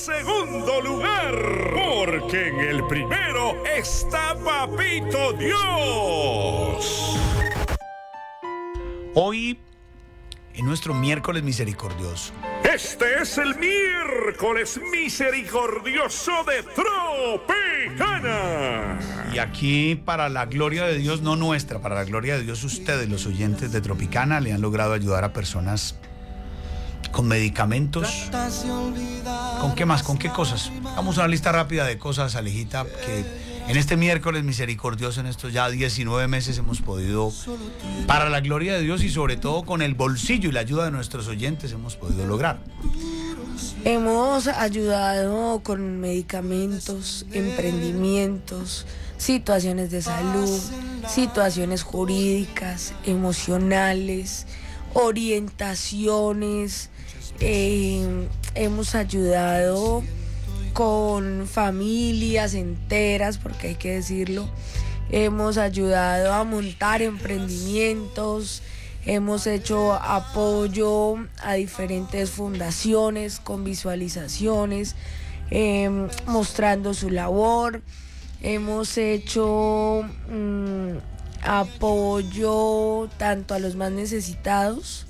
segundo lugar, porque en el primero está Papito Dios. Hoy, en nuestro miércoles misericordioso. Este es el miércoles misericordioso de Tropicana. Y aquí, para la gloria de Dios, no nuestra, para la gloria de Dios, ustedes, los oyentes de Tropicana, le han logrado ayudar a personas con medicamentos. ¿Con qué más? ¿Con qué cosas? Vamos a una lista rápida de cosas, Alejita, que en este miércoles misericordioso, en estos ya 19 meses, hemos podido, para la gloria de Dios y sobre todo con el bolsillo y la ayuda de nuestros oyentes, hemos podido lograr. Hemos ayudado con medicamentos, emprendimientos, situaciones de salud, situaciones jurídicas, emocionales, orientaciones. Hemos ayudado con familias enteras, porque hay que decirlo. Hemos ayudado a montar emprendimientos. Hemos hecho apoyo a diferentes fundaciones con visualizaciones, mostrando su labor. Hemos hecho apoyo tanto a los más necesitados,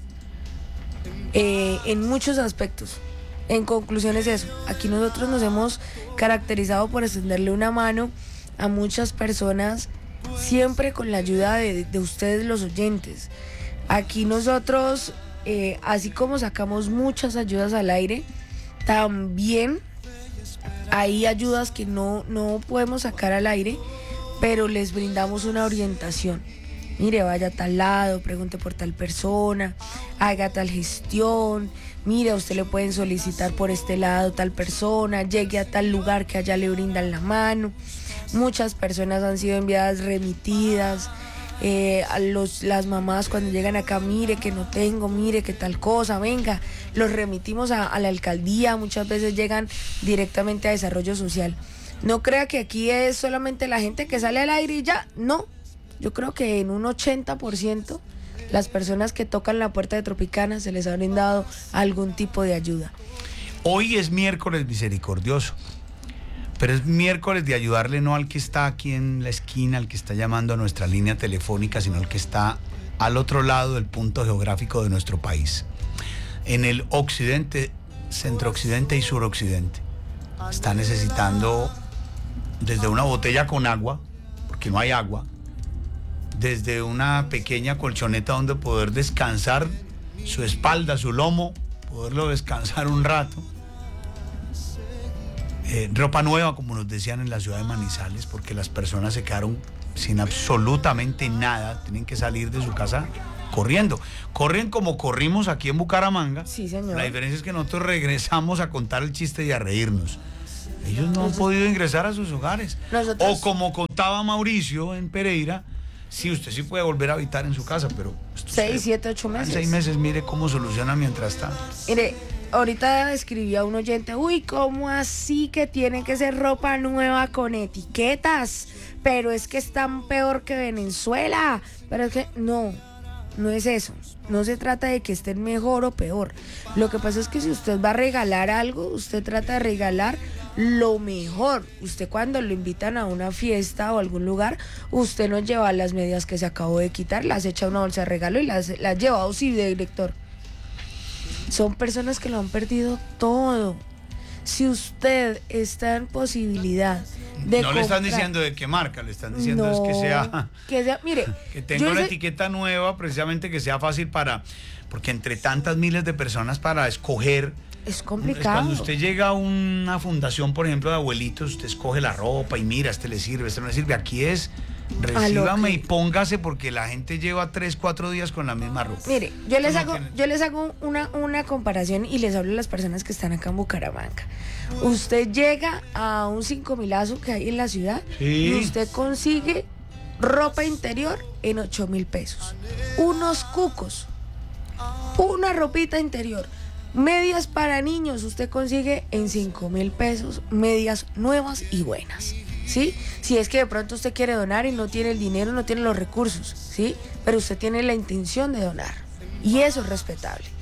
en muchos aspectos. En conclusión es eso, aquí nosotros nos hemos caracterizado por extenderle una mano a muchas personas, siempre con la ayuda de ustedes, los oyentes. Aquí nosotros, así como sacamos muchas ayudas al aire, también hay ayudas que no podemos sacar al aire, pero les brindamos una orientación. Mire, vaya a tal lado, pregunte por tal persona, haga tal gestión. Mire, a usted le pueden solicitar por este lado tal persona, llegue a tal lugar que allá le brindan la mano. Muchas personas han sido enviadas remitidas. Las mamás cuando llegan acá, mire que no tengo, mire que tal cosa, venga, los remitimos a la alcaldía. Muchas veces llegan directamente a desarrollo social. No crea que aquí es solamente la gente que sale al aire y ya, no. Yo creo que en un 80% las personas que tocan la puerta de Tropicana se les ha brindado algún tipo de ayuda. Hoy es miércoles misericordioso, pero es miércoles de ayudarle no al que está aquí en la esquina, al que está llamando a nuestra línea telefónica, sino al que está al otro lado del punto geográfico de nuestro país, en el occidente, centro-occidente y suroccidente. Está necesitando desde una botella con agua, porque no hay agua, desde una pequeña colchoneta donde poder descansar su espalda, su lomo, poderlo descansar un rato. Ropa nueva, como nos decían en la ciudad de Manizales, porque las personas se quedaron sin absolutamente nada, tienen que salir de su casa corriendo. Corren como corrimos aquí en Bucaramanga. Sí, señor. La diferencia es que nosotros regresamos a contar el chiste y a reírnos. Ellos no han podido ingresar a sus hogares. O como contaba Mauricio en Pereira, sí, usted sí puede volver a habitar en su casa, pero 6, 7, 8 meses. En 6 meses, mire cómo soluciona mientras tanto. Mire, ahorita escribía un oyente, uy, ¿cómo así que tiene que ser ropa nueva con etiquetas? Pero es que están peor que Venezuela. Pero es que no es eso. No se trata de que estén mejor o peor. Lo que pasa es que si usted va a regalar algo, usted trata de regalar lo mejor. Usted cuando lo invitan a una fiesta o algún lugar, usted no lleva las medias que se acabó de quitar, las echa a una bolsa de regalo y las lleva. O sí, director. Son personas que lo han perdido todo. Si usted está en posibilidad de no le están diciendo de qué marca, le están diciendo es que sea mire, que tenga una etiqueta nueva, precisamente que sea fácil porque entre tantas miles de personas para escoger es complicado. Cuando usted llega a una fundación, por ejemplo, de abuelitos, usted escoge la ropa y mira, este le sirve, este no le sirve. Aquí es recíbame y póngase, porque la gente lleva 3, 4 días con la misma ropa. Mire, yo les hago una comparación y les hablo a las personas que están acá en Bucaramanga. Usted llega a un 5.000azo que hay en la ciudad, sí, y usted consigue ropa interior en 8.000 pesos. Unos cucos, una ropita interior. Medias para niños usted consigue en 5.000 pesos, medias nuevas y buenas, ¿sí? Si es que de pronto usted quiere donar y no tiene el dinero, no tiene los recursos, ¿sí? Pero usted tiene la intención de donar y eso es respetable.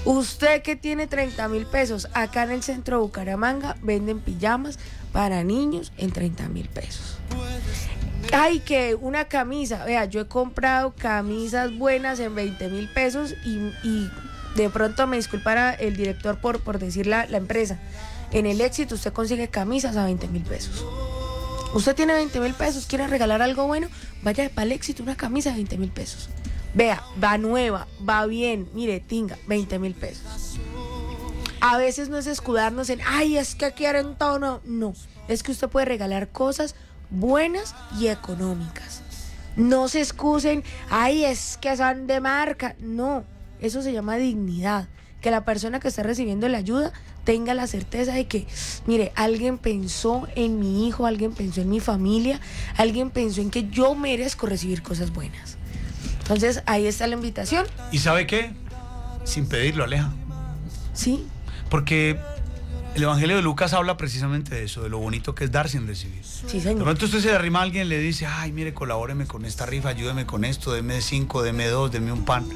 Usted que tiene 30.000 pesos, acá en el centro de Bucaramanga venden pijamas para niños en 30.000 pesos. Ay, que una camisa, vea, yo he comprado camisas buenas en 20.000 pesos y de pronto me disculpará el director por decir la empresa. En el Éxito usted consigue camisas a 20.000 pesos. Usted tiene 20.000 pesos, quiere regalar algo bueno, vaya para el Éxito, una camisa de 20.000 pesos. Vea, va nueva, va bien, mire, tinga, 20.000 pesos. A veces no es escudarnos en, ay, es que quieren todo, no, es que usted puede regalar cosas buenas y económicas. No se excusen, ay, es que son de marca, no, eso se llama dignidad, que la persona que está recibiendo la ayuda tenga la certeza de que, mire, alguien pensó en mi hijo, alguien pensó en mi familia, alguien pensó en que yo merezco recibir cosas buenas. Entonces, ahí está la invitación. ¿Y sabe qué? Sin pedirlo, Aleja. Sí. Porque el Evangelio de Lucas habla precisamente de eso, de lo bonito que es dar sin recibir. Sí, señor. De pronto usted se le arrima a alguien y le dice, ay, mire, colabóreme con esta rifa, ayúdeme con esto, deme 5, deme 2, deme un pan.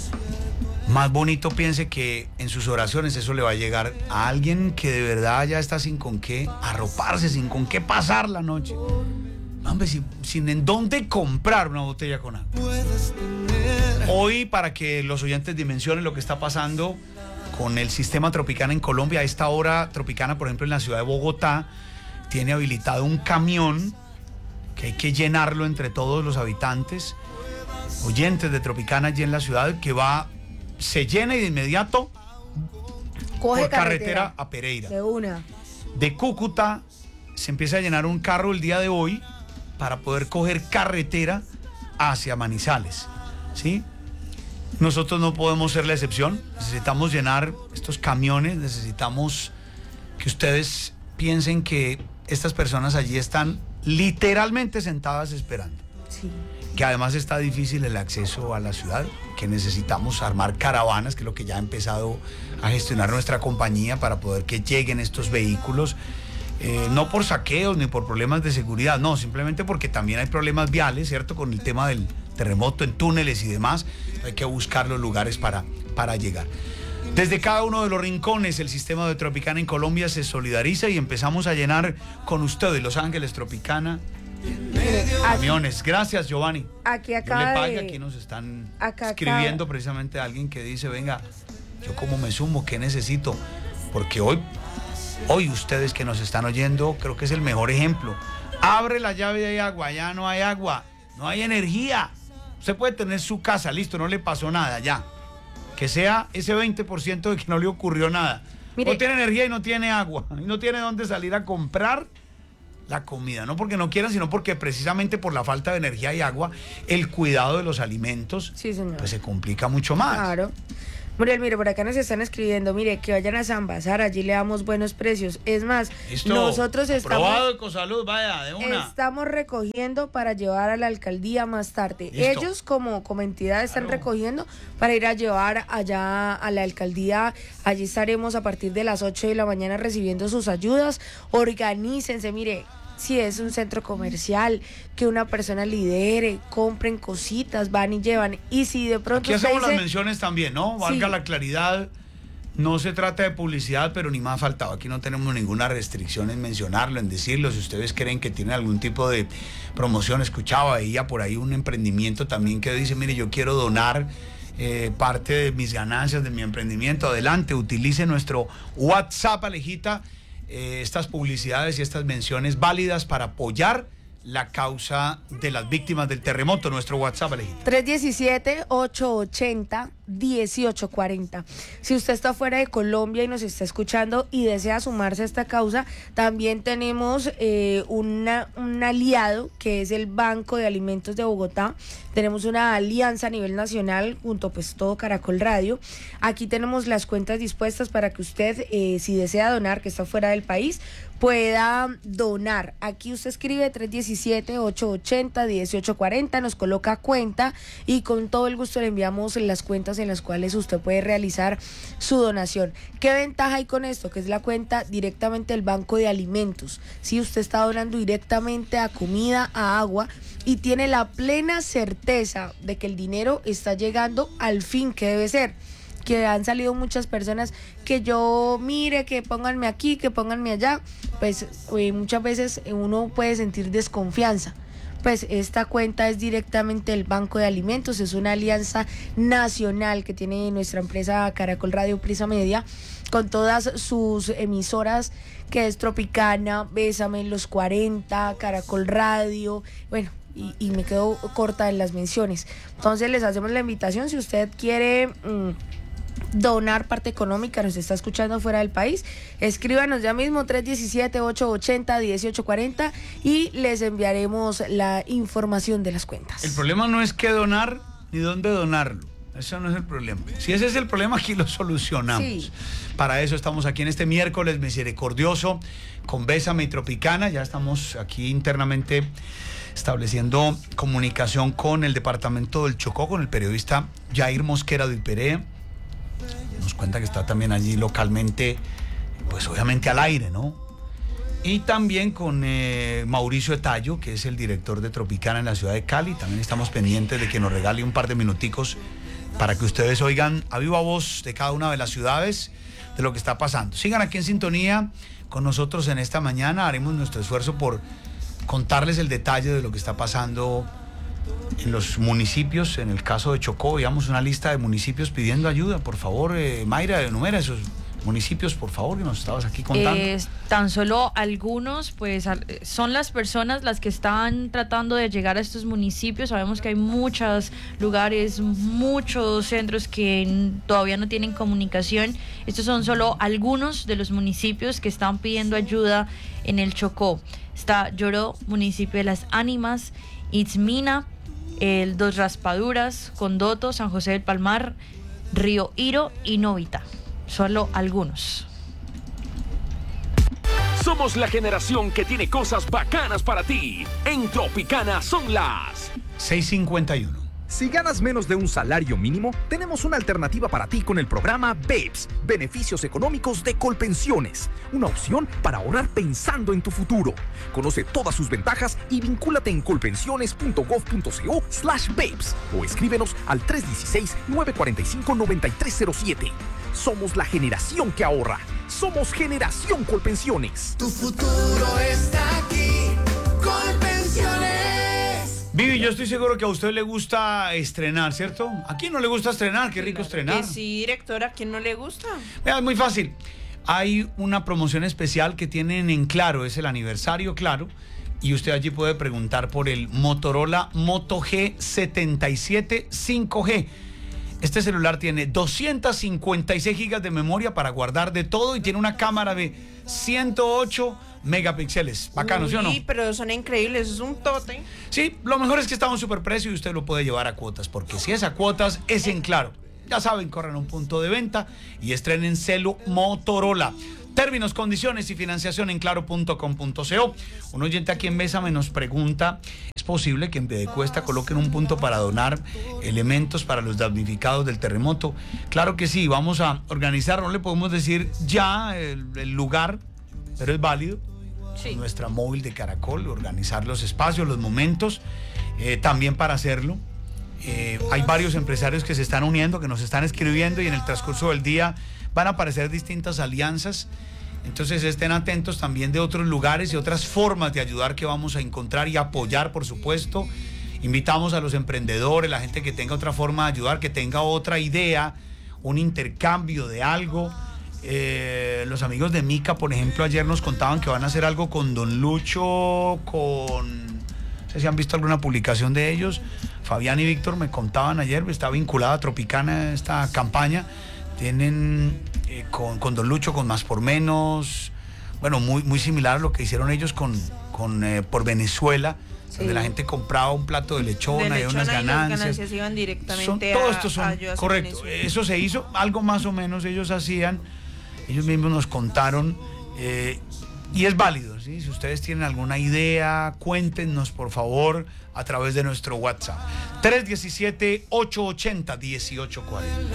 Más bonito piense que en sus oraciones eso le va a llegar a alguien que de verdad ya está sin con qué arroparse, sin con qué pasar la noche. Hombre, sin en dónde comprar una botella con agua. Hoy, para que los oyentes dimensionen lo que está pasando con el sistema Tropicana en Colombia, a esta hora Tropicana, por ejemplo, en la ciudad de Bogotá, tiene habilitado un camión que hay que llenarlo entre todos los habitantes, oyentes de Tropicana allí en la ciudad, que se llena y de inmediato coge por carretera a Pereira. De una. De Cúcuta se empieza a llenar un carro el día de hoy para poder coger carretera hacia Manizales, ¿sí? Nosotros no podemos ser la excepción, necesitamos llenar estos camiones, necesitamos que ustedes piensen que estas personas allí están literalmente sentadas esperando. Sí. Que además está difícil el acceso a la ciudad, que necesitamos armar caravanas, que es lo que ya ha empezado a gestionar nuestra compañía para poder que lleguen estos vehículos. No por saqueos ni por problemas de seguridad, no, simplemente porque también hay problemas viales, ¿cierto? Con el tema del terremoto en túneles y demás, hay que buscar los lugares para llegar. Desde cada uno de los rincones, el sistema de Tropicana en Colombia se solidariza y empezamos a llenar con ustedes, Los Ángeles Tropicana, camiones. Gracias, Giovanni. Aquí Yo acaba le pague, de... aquí nos están acá escribiendo precisamente a alguien que dice, venga, yo cómo me sumo, qué necesito, porque hoy ustedes que nos están oyendo, creo que es el mejor ejemplo. Abre la llave y hay agua, ya no hay agua, no hay energía. Usted puede tener su casa, listo, no le pasó nada, ya. Que sea ese 20% de que no le ocurrió nada. Mire, no tiene energía y no tiene agua, y no tiene dónde salir a comprar la comida, no porque no quieran, sino porque precisamente por la falta de energía y agua, el cuidado de los alimentos, sí, señor, pues se complica mucho más. Claro. Muriel, mire, por acá nos están escribiendo, mire, que vayan a San Bazar, allí le damos buenos precios. Es más, Listo. Nosotros Aprobado, Ecosalud, vaya, de una. Estamos recogiendo para llevar a la alcaldía más tarde. Listo. Ellos como entidad están Claro. recogiendo para ir a llevar allá a la alcaldía. Allí estaremos a partir de las 8 de la mañana recibiendo sus ayudas. Organícense, mire. Si es un centro comercial, que una persona lidere, compren cositas, van y llevan. Y si de pronto Aquí hacemos usted las menciones también, ¿no? Valga Sí. la claridad, no se trata de publicidad, pero ni más faltaba. Aquí no tenemos ninguna restricción en mencionarlo, en decirlo. Si ustedes creen que tienen algún tipo de promoción, escuchaba, veía por ahí un emprendimiento también que dice, mire, yo quiero donar parte de mis ganancias, de mi emprendimiento. Adelante, utilice nuestro WhatsApp, Alejita, estas publicidades y estas menciones válidas para apoyar la causa de las víctimas del terremoto. Nuestro WhatsApp, Alejita. 317-880-1840. Si usted está fuera de Colombia y nos está escuchando y desea sumarse a esta causa, también tenemos un aliado que es el Banco de Alimentos de Bogotá. Tenemos una alianza a nivel nacional junto pues todo Caracol Radio. Aquí tenemos las cuentas dispuestas para que usted, si desea donar, que está fuera del país, pueda donar. Aquí usted escribe 317-880-1840, nos coloca cuenta y con todo el gusto le enviamos las cuentas en las cuales usted puede realizar su donación. ¿Qué ventaja hay con esto? Que es la cuenta directamente del Banco de Alimentos. Si usted está donando directamente a comida, a agua y tiene la plena certeza de que el dinero está llegando al fin que debe ser. que han salido muchas personas que yo mire, que pónganme aquí, que pónganme allá, pues muchas veces uno puede sentir desconfianza. Pues esta cuenta es directamente del Banco de Alimentos, es una alianza nacional que tiene nuestra empresa Caracol Radio Prisa Media con todas sus emisoras, que es Tropicana, Bésame, Los 40, Caracol Radio, bueno, y me quedo corta en las menciones. Entonces les hacemos la invitación, si usted quiere donar parte económica, nos está escuchando fuera del país, escríbanos ya mismo 317-880-1840 y les enviaremos la información de las cuentas. El problema no es qué donar ni dónde donarlo. Eso no es el problema. Si ese es el problema, aquí lo solucionamos. Sí. Para eso estamos aquí en este miércoles misericordioso con Bésame y Tropicana. Ya estamos aquí internamente estableciendo comunicación con el departamento del Chocó, con el periodista Jair Mosquera de Iperé. Nos cuenta que está también allí localmente, pues obviamente al aire, ¿no? Y también con Mauricio Etayo, que es el director de Tropicana en la ciudad de Cali. También estamos pendientes de que nos regale un par de minuticos para que ustedes oigan a viva voz de cada una de las ciudades de lo que está pasando. Sigan aquí en sintonía con nosotros en esta mañana. Haremos nuestro esfuerzo por contarles el detalle de lo que está pasando en los municipios. En el caso de Chocó, veamos una lista de municipios pidiendo ayuda. Por favor, Mayra, enumera esos municipios, por favor, que nos estabas aquí contando. Tan solo algunos, pues son las personas las que están tratando de llegar a estos municipios. Sabemos que hay muchos lugares, muchos centros que todavía no tienen comunicación. Estos son solo algunos de los municipios que están pidiendo ayuda en el Chocó. Está Lloró, municipio de Las Ánimas, Itzmina, el Dos Raspaduras, Condoto, San José del Palmar, Río Iro y Novita. Solo algunos. Somos la generación que tiene cosas bacanas para ti. En Tropicana son las 6:51. Si ganas menos de un salario mínimo, tenemos una alternativa para ti con el programa BEPS, Beneficios Económicos de Colpensiones. Una opción para ahorrar pensando en tu futuro. Conoce todas sus ventajas y vincúlate en colpensiones.gov.co/BEPS o escríbenos al 316-945-9307. Somos la generación que ahorra. Somos Generación Colpensiones. Tu futuro está aquí. Colpensiones. Vivi, yo estoy seguro que a usted le gusta estrenar, ¿cierto? ¿A quién no le gusta estrenar? Qué rico estrenar. Sí, directora, ¿a quién no le gusta? Vea, es muy fácil. Hay una promoción especial que tienen en Claro, es el aniversario Claro, y usted allí puede preguntar por el Motorola Moto G77 5G. Este celular tiene 256 gigas de memoria para guardar de todo y tiene una cámara de 108 megapíxeles. Bacano, ¿sí o no? Sí, pero son increíbles, es un tote. Sí, lo mejor es que está a un superprecio y usted lo puede llevar a cuotas, porque si es a cuotas, es en Claro. Ya saben, corran a un punto de venta y estrenen celu Motorola. Términos, condiciones y financiación en claro.com.co. Un oyente aquí en Bésame nos pregunta, ¿es posible que en Piedecuesta coloquen un punto para donar elementos para los damnificados del terremoto? Claro que sí, vamos a organizar, no le podemos decir ya el lugar, pero es válido. Sí. Nuestra móvil de Caracol, organizar los espacios, los momentos, también para hacerlo. Hay varios empresarios que se están uniendo, que nos están escribiendo y en el transcurso del día van a aparecer distintas alianzas. Entonces estén atentos también de otros lugares y otras formas de ayudar que vamos a encontrar y apoyar, por supuesto. Invitamos a los emprendedores, la gente que tenga otra forma de ayudar, que tenga otra idea, un intercambio de algo. Los amigos de Mica, por ejemplo, ayer nos contaban que van a hacer algo con Don Lucho, no sé si han visto alguna publicación de ellos. Fabián y Víctor me contaban ayer, está vinculada a Tropicana esta campaña. Tienen con Don Lucho, con Más por Menos, bueno, muy similar a lo que hicieron ellos con por Venezuela, sí, donde la gente compraba un plato de lechona y unas ganancias. Las ganancias iban directamente todo esto son correcto. Eso se hizo, algo más o menos ellos hacían, ellos mismos nos contaron, y es válido, ¿sí? Si ustedes tienen alguna idea, cuéntenos por favor a través de nuestro WhatsApp 317-880-1840.